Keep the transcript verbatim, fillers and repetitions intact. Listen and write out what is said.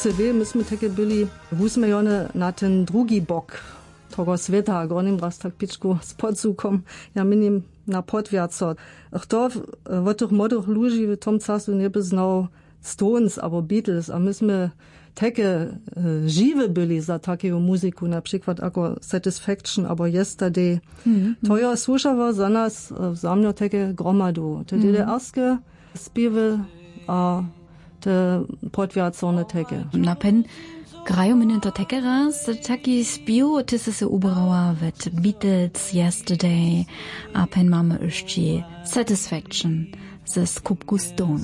se wie, myśmy takie byli wusmejone na ten drugi bok tego świata, a gronim raz tak piczku z podsukom, ja minim na podwiaco. Kto w tych młodych ludzi w tom czasu nie by znał Stones albo Beatles, a myśmy takie e, żywe byli za taką muzyku, na przykład jako Satisfaction albo Yesterday. Mm-hmm. To ja słyszała za nas za mnie takie gromadu. Te mm-hmm. DDR-skie śpiewy a te podwiacone takie. Na pen grają mnie to takie raz, taki śpiew, ty se ubrała w Beatles, Yesterday, a pen mamy jeszcze Satisfaction ze skupku Stone.